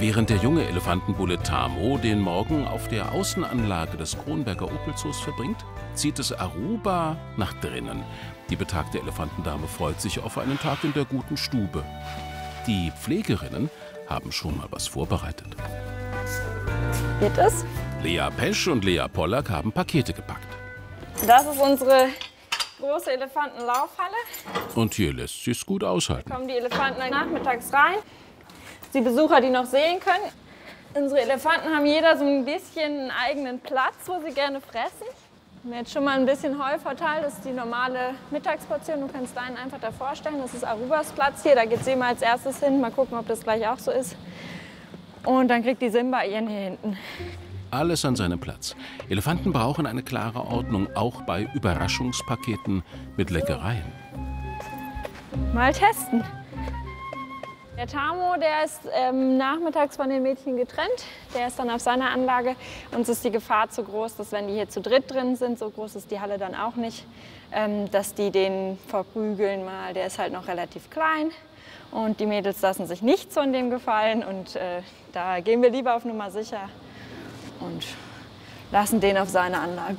Während der junge Elefantenbulle Tamo den Morgen auf der Außenanlage des Kronberger Opelzoos verbringt, zieht es Aruba nach drinnen. Die betagte Elefantendame freut sich auf einen Tag in der guten Stube. Die Pflegerinnen haben schon mal was vorbereitet. Geht es? Lea Pesch und Lea Pollack haben Pakete gepackt. Das ist unsere große Elefantenlaufhalle. Und hier lässt sie es gut aushalten. Da kommen die Elefanten nachmittags rein. Die Besucher, die noch sehen können. Unsere Elefanten haben jeder so ein bisschen einen eigenen Platz, wo sie gerne fressen. Wir haben jetzt schon mal ein bisschen Heu verteilt. Das ist die normale Mittagsportion. Du kannst deinen einfach da vorstellen. Das ist Arubas Platz hier. Da geht sie mal als erstes hin. Mal gucken, ob das gleich auch so ist. Und dann kriegt die Simba ihren hier hinten. Alles an seinem Platz. Elefanten brauchen eine klare Ordnung, auch bei Überraschungspaketen mit Leckereien. Mal testen. Der Tamo, der ist nachmittags von den Mädchen getrennt. Der ist dann auf seiner Anlage. Uns ist die Gefahr zu groß, dass wenn die hier zu dritt drin sind, so groß ist die Halle dann auch nicht, dass die den verprügeln mal. Der ist halt noch relativ klein. Und die Mädels lassen sich nichts von dem gefallen. Und da gehen wir lieber auf Nummer sicher und lassen den auf seine Anlage.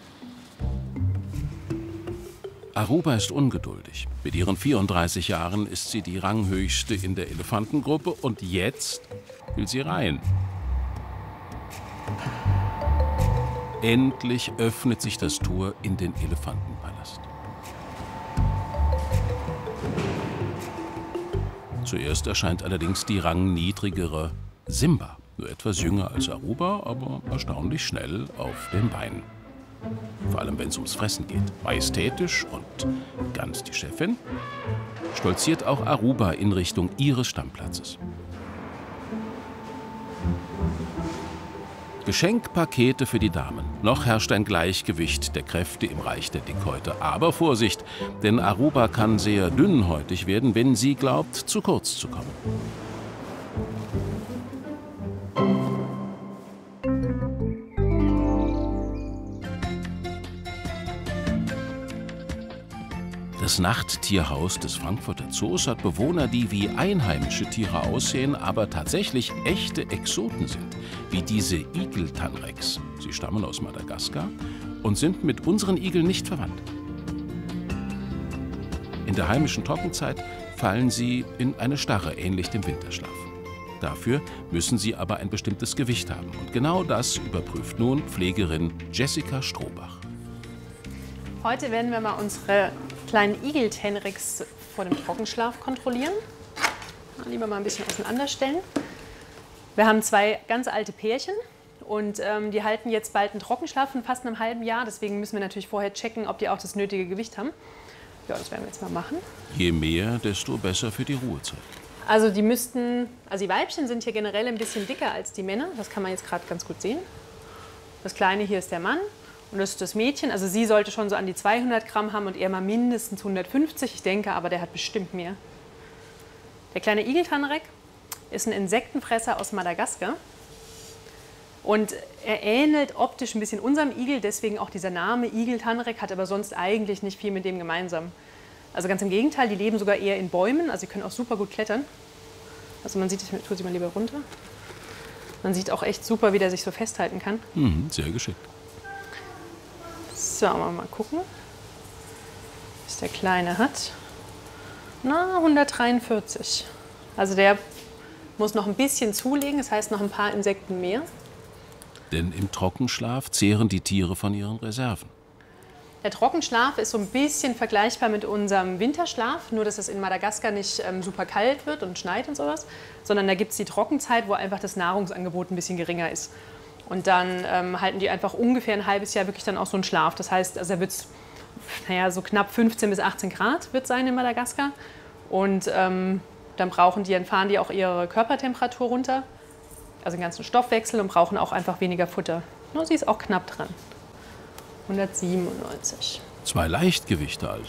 Aruba ist ungeduldig. Mit ihren 34 Jahren ist sie die Ranghöchste in der Elefantengruppe und jetzt will sie rein. Endlich öffnet sich das Tor in den Elefantenpalast. Zuerst erscheint allerdings die rangniedrigere Simba. Nur etwas jünger als Aruba, aber erstaunlich schnell auf den Beinen. Vor allem, wenn es ums Fressen geht. Majestätisch und ganz die Chefin, stolziert auch Aruba in Richtung ihres Stammplatzes. Geschenkpakete für die Damen. Noch herrscht ein Gleichgewicht der Kräfte im Reich der Dickhäuter. Aber Vorsicht, denn Aruba kann sehr dünnhäutig werden, wenn sie glaubt, zu kurz zu kommen. Das Nachttierhaus des Frankfurter Zoos hat Bewohner, die wie einheimische Tiere aussehen, aber tatsächlich echte Exoten sind, wie diese Igeltanrex. Sie stammen aus Madagaskar und sind mit unseren Igeln nicht verwandt. In der heimischen Trockenzeit fallen sie in eine Starre, ähnlich dem Winterschlaf. Dafür müssen sie aber ein bestimmtes Gewicht haben. Und genau das überprüft nun Pflegerin Jessica Strohbach. Heute werden wir mal unsere kleinen Igeltenrex vor dem Trockenschlaf kontrollieren. Lieber mal ein bisschen auseinanderstellen. Wir haben zwei ganz alte Pärchen und die halten jetzt bald einen Trockenschlaf von fast einem halben Jahr. Deswegen müssen wir natürlich vorher checken, ob die auch das nötige Gewicht haben. Ja, das werden wir jetzt mal machen. Je mehr, desto besser für die Ruhezeit. Also die Weibchen sind hier generell ein bisschen dicker als die Männer. Das kann man jetzt gerade ganz gut sehen. Das Kleine hier ist der Mann. Und das ist das Mädchen, also sie sollte schon so an die 200 Gramm haben und er mal mindestens 150. Ich denke aber, der hat bestimmt mehr. Der kleine Igeltanrek ist ein Insektenfresser aus Madagaskar. Und er ähnelt optisch ein bisschen unserem Igel, deswegen auch dieser Name Igeltanrek, hat aber sonst eigentlich nicht viel mit dem gemeinsam. Also ganz im Gegenteil, die leben sogar eher in Bäumen, also sie können auch super gut klettern. Also man sieht, ich tue sie mal lieber runter. Man sieht auch echt super, wie der sich so festhalten kann. Sehr geschickt. So, mal gucken, was der Kleine hat. Na, 143. Also der muss noch ein bisschen zulegen, das heißt noch ein paar Insekten mehr. Denn im Trockenschlaf zehren die Tiere von ihren Reserven. Der Trockenschlaf ist so ein bisschen vergleichbar mit unserem Winterschlaf, nur dass es in Madagaskar nicht super kalt wird und schneit und sowas, sondern da gibt es die Trockenzeit, wo einfach das Nahrungsangebot ein bisschen geringer ist. Und dann halten die einfach ungefähr ein halbes Jahr wirklich dann auch so einen Schlaf. Das heißt, also er wird so knapp 15 bis 18 Grad wird sein in Madagaskar. Und dann fahren die auch ihre Körpertemperatur runter, also den ganzen Stoffwechsel und brauchen auch einfach weniger Futter. Nur sie ist auch knapp dran. 197. 2 Leichtgewichte also.